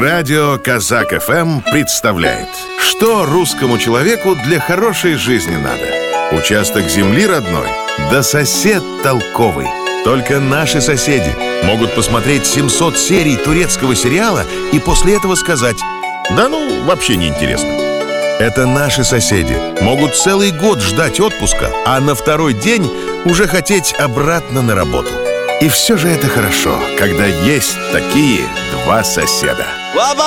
Радио Казак ФМ представляет, что русскому человеку для хорошей жизни надо. Участок земли родной, да сосед толковый. Только наши соседи могут посмотреть 700 серий турецкого сериала и после этого сказать: да ну, вообще не интересно. Это наши соседи могут целый год ждать отпуска, а на второй день уже хотеть обратно на работу. И все же это хорошо, когда есть такие два соседа.